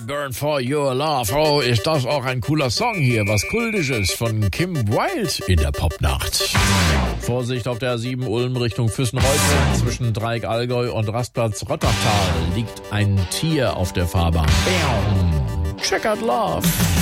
Burn for Your Love. Oh, ist das auch ein cooler Song hier. Was Kultisches von Kim Wilde in der Popnacht. Vorsicht auf der A7 Ulm Richtung Füssenreuth. Zwischen Dreieck Allgäu und Rastplatz Rottachtal liegt ein Tier auf der Fahrbahn. Bam. Checkered Love.